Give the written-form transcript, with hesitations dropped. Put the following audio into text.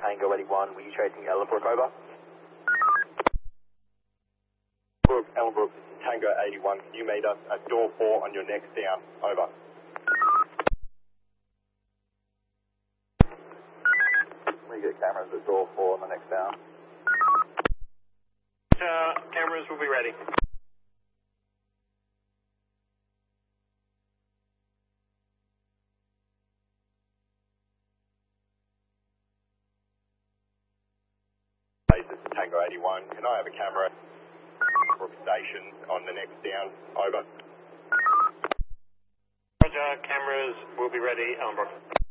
Tango 81, were you chasing Ellenbrook over? Brooke, Ellenbrook, Tango 81, can you meet us at door 4 on your next down? Over. We get cameras at door 4 on the next down. Cameras will be ready. This is Tango 81. Can I have a camera at Brook Station on the next down? Over. Roger, cameras will be ready, Ellenbrook.